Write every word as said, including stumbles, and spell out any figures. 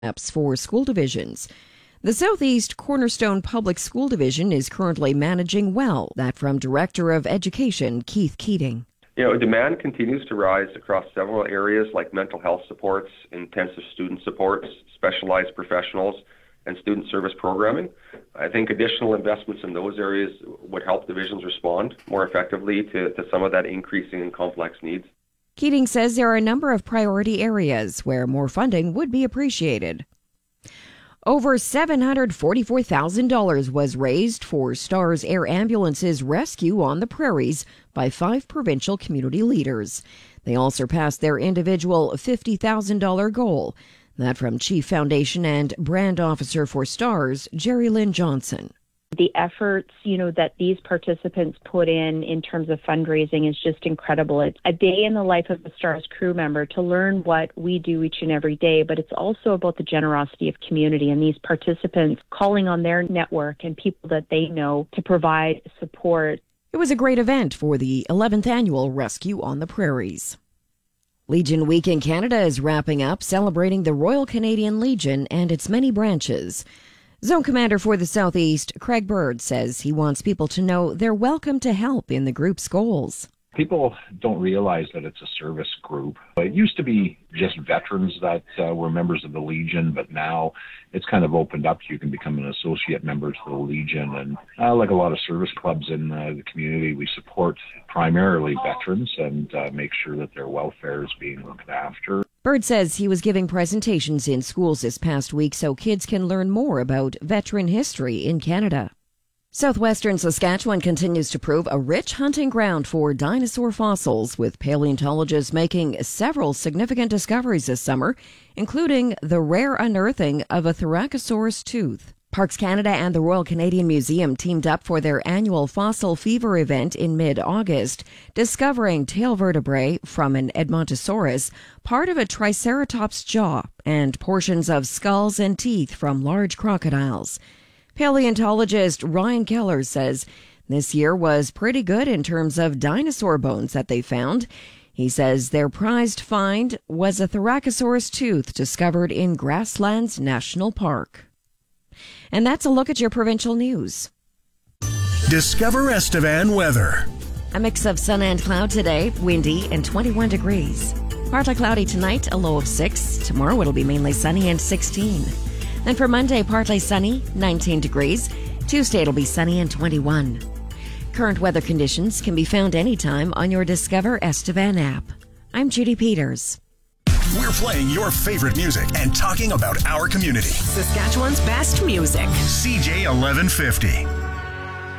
apps for school divisions. The Southeast Cornerstone Public School Division is currently managing well. That from Director of Education, Keith Keating. You know, demand continues to rise across several areas like mental health supports, intensive student supports, specialized professionals, and student service programming. I think additional investments in those areas would help divisions respond more effectively to, to some of that increasing and complex needs. Keating says there are a number of priority areas where more funding would be appreciated. Over seven hundred forty-four thousand dollars was raised for STARS Air Ambulance's rescue on the prairies by five provincial community leaders. They all surpassed their individual fifty thousand dollars goal. That from Chief Foundation and Brand Officer for STARS, Jerry Lynn Johnson. The efforts, you know, that these participants put in in terms of fundraising is just incredible. It's a day in the life of a STARS crew member to learn what we do each and every day, but it's also about the generosity of community and these participants calling on their network and people that they know to provide support. It was a great event for the eleventh annual Rescue on the Prairies. Legion Week in Canada is wrapping up, celebrating the Royal Canadian Legion and its many branches. Zone Commander for the Southeast, Craig Bird, says he wants people to know they're welcome to help in the group's goals. People don't realize that it's a service group. It used to be just veterans that uh, were members of the Legion, but now it's kind of opened up. You can become an associate member to the Legion. And uh, like a lot of service clubs in uh, the community, we support primarily veterans and uh, make sure that their welfare is being looked after. Bird says he was giving presentations in schools this past week so kids can learn more about veteran history in Canada. Southwestern Saskatchewan continues to prove a rich hunting ground for dinosaur fossils, with paleontologists making several significant discoveries this summer, including the rare unearthing of a Thoracosaurus tooth. Parks Canada and the Royal Canadian Museum teamed up for their annual Fossil Fever event in mid-August, discovering tail vertebrae from an Edmontosaurus, part of a Triceratops jaw, and portions of skulls and teeth from large crocodiles. Paleontologist Ryan Keller says this year was pretty good in terms of dinosaur bones that they found. He says their prized find was a Thoracosaurus tooth discovered in Grasslands National Park. And that's a look at your provincial news. Discover Estevan weather. A mix of sun and cloud today, windy and twenty-one degrees. Partly cloudy tonight, a low of six. Tomorrow it'll be mainly sunny and sixteen. Then for Monday, partly sunny, nineteen degrees. Tuesday it'll be sunny and twenty-one. Current weather conditions can be found anytime on your Discover Estevan app. I'm Judy Peters. We're playing your favorite music and talking about our community. Saskatchewan's best music. C J eleven fifty.